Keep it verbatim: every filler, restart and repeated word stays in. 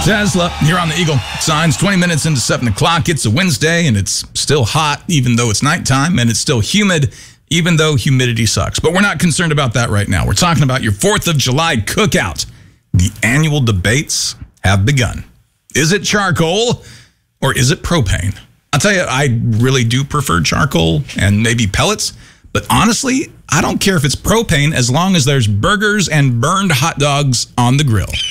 Tesla, here on the Eagle. Signs twenty minutes into seven o'clock. It's a Wednesday, and it's still hot, even though it's nighttime, and it's still humid, even though humidity sucks. But we're not concerned about that right now. We're talking about your fourth of July cookout. The annual debates have begun. Is it charcoal or is it propane? I'll tell you, I really do prefer charcoal and maybe pellets. But honestly, I don't care if it's propane as long as there's burgers and burned hot dogs on the grill.